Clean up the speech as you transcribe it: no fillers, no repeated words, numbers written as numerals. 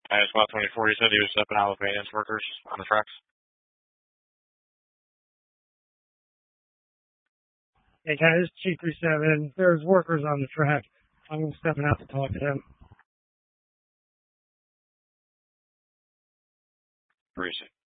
Squad 24, you said he was stepping out with maintenance workers on the tracks? Hey guys, G37. There's workers on the track. I'm stepping out to talk to them. Where is it?